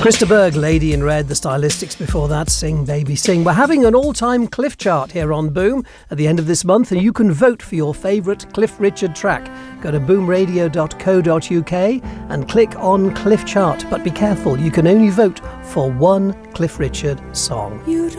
Krista Berg, Lady in Red, the Stylistics before that, Sing Baby Sing. We're having an all-time Cliff chart here on Boom at the end of this month, and you can vote for your favourite Cliff Richard track. Go to boomradio.co.uk and click on Cliff chart, but be careful, you can only vote for one Cliff Richard song.